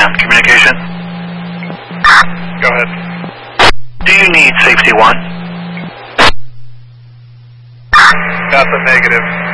Command communication. Go ahead. Do you need safety 1? That's a negative.